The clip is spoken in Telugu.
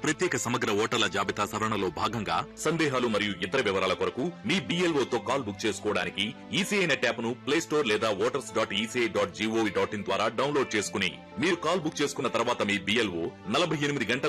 ప్రత్యేక సమగ్ర ఓటర్ల జాబితా సవరణలో భాగంగా సందేహాలు మరియు ఇతర వివరాల కొరకు మీ BLO తో కాల్ బుక్ చేసుకోవడానికి ఈసీఐ నెట్ యాప్ ను ప్లే స్టోర్ లేదా voters.eci.gov.in ద్వారా డౌన్లోడ్ చేసుకుని మీరు కాల్ బుక్ చేసుకున్న తర్వాత మీ BLO 48 గంటల